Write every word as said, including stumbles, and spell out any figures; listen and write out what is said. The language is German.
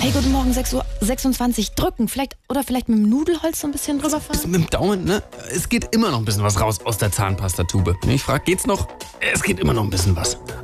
Hey, guten Morgen, sechs Uhr sechsundzwanzig. Drücken, vielleicht, oder vielleicht mit dem Nudelholz so ein bisschen drüber fahren? Mit dem Daumen, ne? Es geht immer noch ein bisschen was raus aus der Zahnpastatube. Ich frage, geht's noch? Es geht immer noch ein bisschen was.